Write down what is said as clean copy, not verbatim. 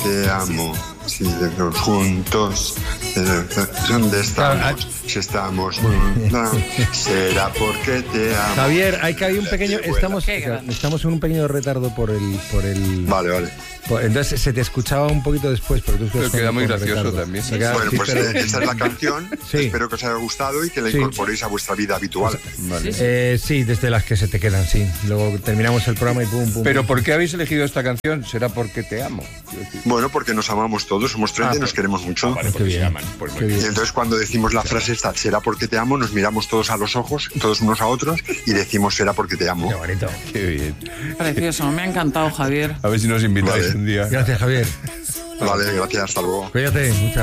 te amo. Si estamos juntos, ¿dónde estamos? Si estamos juntos, será porque te amo. Javier, hay un pequeño. Estamos en un pequeño retardo por el. Vale. Entonces se te escuchaba un poquito después, pero tú queda muy gracioso retardo. también. Bueno, pues esta es la canción. Sí. Espero que os haya gustado y que la incorporéis a vuestra vida habitual. Vale. Sí, desde las que se te quedan, sí. Luego terminamos el programa y pum. Pero ¿por qué habéis elegido esta canción? ¿Será porque te amo? Bueno, porque nos amamos todos, somos 30 y nos queremos mucho. Vale, porque se aman. Pues muy Y bien. entonces cuando decimos la frase esta, será porque te amo, nos miramos todos a los ojos, todos unos a otros, y decimos será porque te amo. Qué bonito. Qué bien. Precioso, me ha encantado, Javier. A ver si nos invitáis Vale. un día. Gracias, Javier. Vale, gracias, hasta luego. Cuídate. Muchas